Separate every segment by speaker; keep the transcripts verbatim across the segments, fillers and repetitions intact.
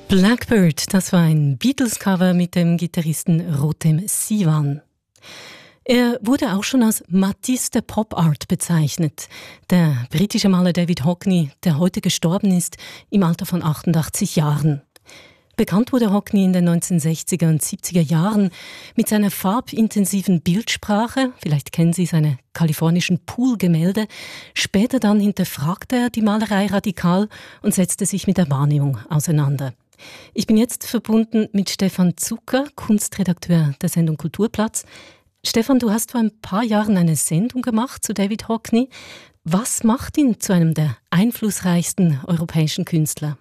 Speaker 1: Blackbird, das war ein Beatles-Cover mit dem Gitarristen Rotem Sivan. Er wurde auch schon als Matisse der Pop Art bezeichnet. Der britische Maler David Hockney, der heute gestorben ist, im Alter von achtundachtzig Jahren. Bekannt wurde Hockney in den neunzehnhundertsechziger und siebziger Jahren mit seiner farbintensiven Bildsprache. Vielleicht kennen Sie seine kalifornischen Pool-Gemälde. Später dann hinterfragte er die Malerei radikal und setzte sich mit der Wahrnehmung auseinander. Ich bin jetzt verbunden mit Stefan Zucker, Kunstredakteur der Sendung Kulturplatz. Stefan, du hast vor ein paar Jahren eine Sendung gemacht zu David Hockney. Was macht ihn zu einem der einflussreichsten europäischen Künstler?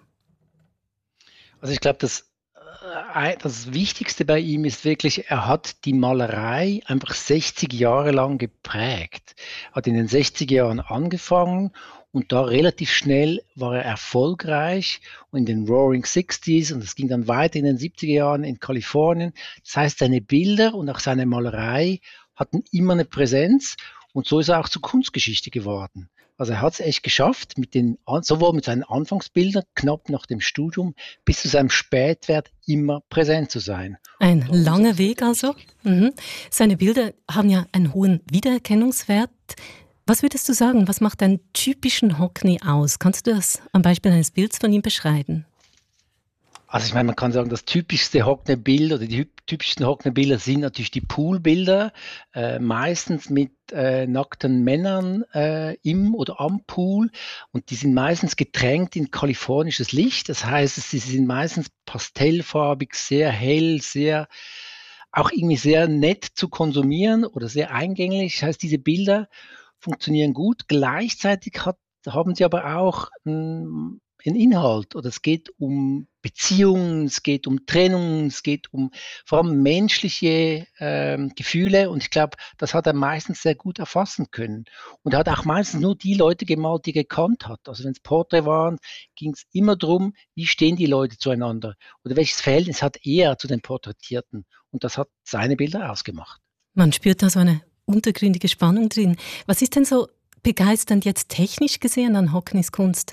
Speaker 2: Also ich glaube, das, äh, das Wichtigste bei ihm ist wirklich, er hat die Malerei einfach sechzig Jahre lang geprägt. Hat in den sechziger Jahren angefangen und da relativ schnell war er erfolgreich und in den Roaring Sixties und es ging dann weiter in den siebziger Jahren in Kalifornien. Das heißt, seine Bilder und auch seine Malerei hatten immer eine Präsenz und so ist er auch zur Kunstgeschichte geworden. Also er hat es echt geschafft, mit den, sowohl mit seinen Anfangsbildern, knapp nach dem Studium, bis zu seinem Spätwerk immer präsent zu sein.
Speaker 1: Ein langer Weg also. Mhm. Seine Bilder haben ja einen hohen Wiedererkennungswert. Was würdest du sagen, was macht einen typischen Hockney aus? Kannst du das am Beispiel eines Bilds von ihm beschreiben?
Speaker 2: Also ich meine, man kann sagen, das typischste Hockney-Bild oder die typischsten Hockney-Bilder sind natürlich die Poolbilder, äh, meistens mit äh, nackten Männern äh, im oder am Pool und die sind meistens getränkt in kalifornisches Licht. Das heißt, sie sind meistens pastellfarbig, sehr hell, sehr auch irgendwie sehr nett zu konsumieren oder sehr eingänglich. Das heißt, diese Bilder funktionieren gut. Gleichzeitig hat, haben sie aber auch ein einen Inhalt oder es geht um Beziehungen, es geht um Trennung, es geht um vor allem menschliche ähm, Gefühle und ich glaube, das hat er meistens sehr gut erfassen können und er hat auch meistens nur die Leute gemalt, die er gekannt hat. Also wenn es Porträts waren, ging es immer darum, wie stehen die Leute zueinander oder welches Verhältnis hat er zu den Porträtierten und das hat seine Bilder ausgemacht.
Speaker 1: Man spürt da so eine untergründige Spannung drin. Was ist denn so begeisternd jetzt technisch gesehen an Hockneys Kunst?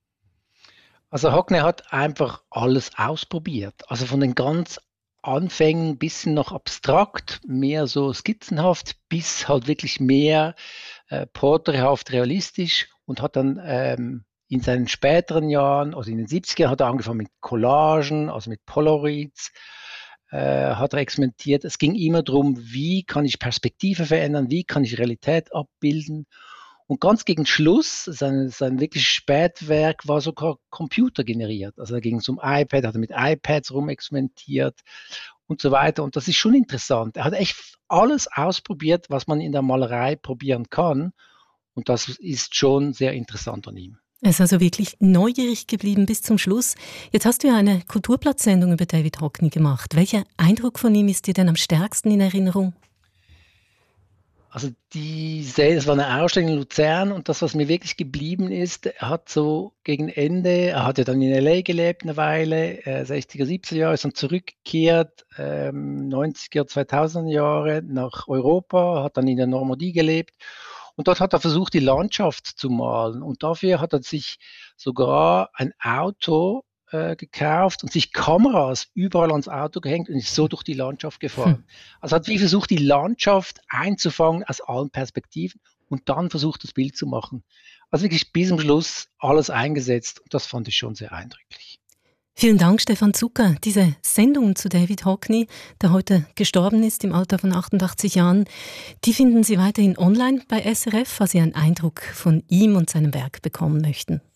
Speaker 2: Also Hockney hat einfach alles ausprobiert. Also von den ganz Anfängen ein bisschen noch abstrakt, mehr so skizzenhaft, bis halt wirklich mehr äh, porträthaft realistisch und hat dann ähm, in seinen späteren Jahren, also in den siebziger hat er angefangen mit Collagen, also mit Polaroids, äh, hat er experimentiert. Es ging immer darum, wie kann ich Perspektive verändern, wie kann ich Realität abbilden. Und ganz gegen Schluss, sein, sein wirklich Spätwerk war sogar computergeneriert. Also da ging es um iPad, hat er mit iPads rumexperimentiert und so weiter. Und das ist schon interessant. Er hat echt alles ausprobiert, was man in der Malerei probieren kann. Und das ist schon sehr interessant an ihm.
Speaker 1: Er ist also wirklich neugierig geblieben bis zum Schluss. Jetzt hast du ja eine Kulturplatzsendung über David Hockney gemacht. Welcher Eindruck von ihm ist dir denn am stärksten in Erinnerung?
Speaker 2: Also die, das war eine Ausstellung in Luzern und das, was mir wirklich geblieben ist, er hat so gegen Ende, er hat ja dann in L A gelebt eine Weile, äh, sechziger, siebziger Jahre, ist dann zurückgekehrt, ähm, neunziger, zweitausender Jahre nach Europa, hat dann in der Normandie gelebt und dort hat er versucht, die Landschaft zu malen und dafür hat er sich sogar ein Auto äh, gekauft und sich Kameras überall ans Auto gehängt und ist so durch die Landschaft gefahren. Hm. Also hat wie versucht, die Landschaft einzufangen aus allen Perspektiven und dann versucht, das Bild zu machen. Also wirklich bis zum Schluss alles eingesetzt und das fand ich schon sehr eindrücklich.
Speaker 1: Vielen Dank, Stefan Zucker. Diese Sendung zu David Hockney, der heute gestorben ist im Alter von achtundachtzig Jahren, die finden Sie weiterhin online bei S R F, falls Sie einen Eindruck von ihm und seinem Werk bekommen möchten.